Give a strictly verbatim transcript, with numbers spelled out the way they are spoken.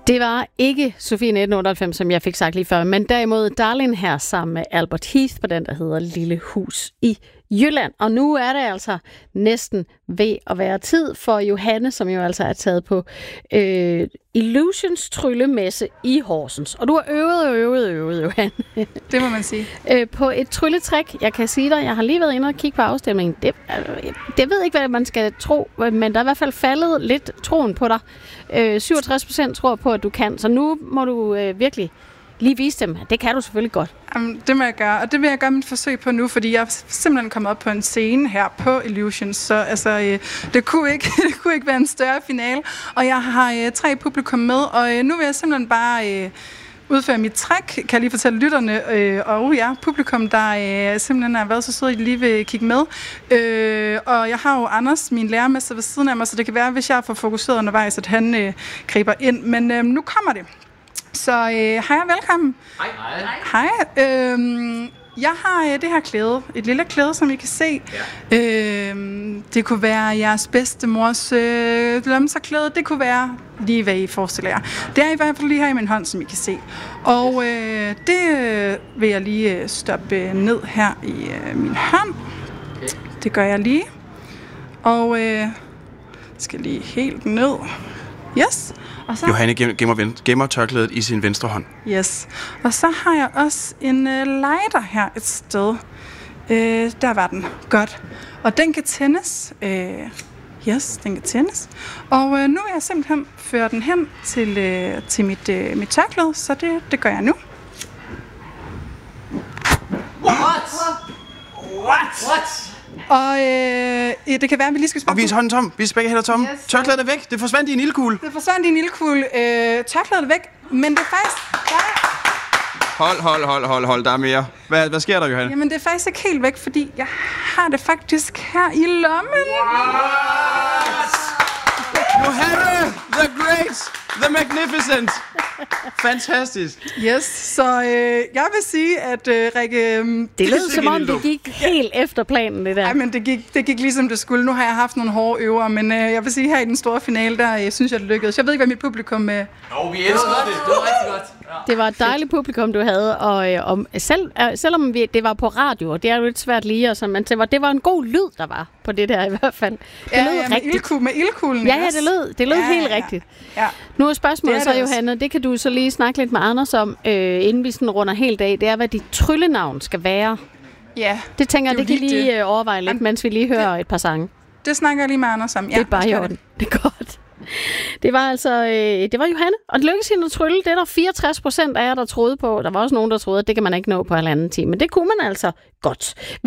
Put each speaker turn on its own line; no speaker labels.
Det var ikke Sofie nitten otteoghalvfems, som jeg fik sagt lige før, men derimod Darlin her sammen med Albert Heath på den, der hedder Lille Hus i Jylland. Og nu er det altså næsten ved at være tid for Johanne, som jo altså er taget på øh, Illusions tryllemesse i Horsens. Og du har øvet og øvet og øvet, Johanne.
Det må man sige.
øh, på et trylletræk. Jeg kan sige dig, jeg har lige været inde og kigge på afstemningen. Det, øh, det ved ikke, hvad man skal tro, men der er i hvert fald faldet lidt troen på dig. Øh, syvogtres procent tror på, at du kan. Så nu må du øh, virkelig lige vise dem. Det kan du selvfølgelig godt.
Jamen, det må jeg gøre, og det vil jeg gøre mit forsøg på nu, fordi jeg er simpelthen kommet op på en scene her på Illusions, så altså, øh, det, kunne ikke, det kunne ikke være en større finale, og jeg har øh, tre publikum med, og øh, nu vil jeg simpelthen bare øh, udføre mit træk, kan jeg lige fortælle lytterne, øh, og ja, publikum, der øh, simpelthen har været så sød, at I lige vil kigge med, øh, og jeg har jo Anders, min lærermester, ved siden af mig, så det kan være, hvis jeg får fokuseret undervejs, at han øh, griber ind, men øh, nu kommer det. Så øh, hej og velkommen.
Hej.
Hej. Hej. Øhm, jeg har øh, det her klæde. Et lille klæde, som I kan se. Ja. Øhm, det kunne være jeres bedstemors øh, lomserklæde. Det kunne være lige, hvad I forestiller jer. Det er i hvert fald lige her i min hånd, som I kan se. Og øh, det øh, vil jeg lige øh, stoppe øh, ned her i øh, min hånd. Okay. Det gør jeg lige. Og øh, skal lige helt ned. Yes. Og så,
Johanne gemmer, gemmer tørklædet i sin venstre hånd.
Yes. Og så har jeg også en øh, lighter her et sted. Øh, der var den. Godt. Og den kan tændes. Øh, yes, den kan tændes. Og øh, nu vil jeg simpelthen føre den hen til, øh, til mit, øh, mit tørklæde, så det, det gør jeg nu.
What? What? What?
Og øh, det kan være, at vi lige skal spørge...
Og vis hånden tom. Vis begge hænder tom. Yes, tørklædet er væk. Det forsvandt i en ildkugle.
Det forsvandt i en ildkugle. Øh, tørklædet er væk, men det er faktisk... Ja.
Hold, hold, hold, hold, hold. Der er mere. Hvad, hvad sker der, Johanne?
Jamen, det er faktisk ikke helt væk, fordi jeg har det faktisk her i lommen.
What? Johanne! The Great! The Magnificent! Fantastisk.
Yes, så øh, jeg vil sige, at øh, Rikke... Øh,
det lød som om, det gik helt efter planen, det der.
Nej, men det gik, det gik ligesom det skulle. Nu har jeg haft nogle hårde øver, men øh, jeg vil sige, her i den store finale, der øh, synes jeg, det lykkedes. Jeg ved ikke, hvad mit publikum... Øh...
Oh, vi elsker det. Det var rigtig godt. Ja.
Det var et dejligt publikum, du havde, og øh, om, selv, øh, selvom vi, det var på radio, og det er jo lidt svært lige, og så, men det var, det var en god lyd, der var på det der i hvert fald. Det
ja,
lød
ja, med,
rigtigt.
Ildku, med ildkuglen.
Ja, ja, det lød, det lød
ja,
helt
ja,
rigtigt.
Ja.
Nu er spørgsmålet
det er
så,
det
Johanne, det kan du så lige snakke lidt med Anders om, øh, inden vi sådan runder helt af, det er, hvad dit tryllenavn skal være.
Ja.
Det tænker jeg, det, det kan lige det. overveje lidt,
Am,
mens vi lige hører
det,
et par sange.
Det snakker jeg lige med Anders om. Ja,
det er bare i orden. Det er godt. Det var altså, øh, det var Johanne, og det lykkedes hende at trylle. Det er der fireogtres procent af jer, der troede på. Der var også nogen, der troede, at det kan man ikke nå på halvanden time, men det kunne man altså godt.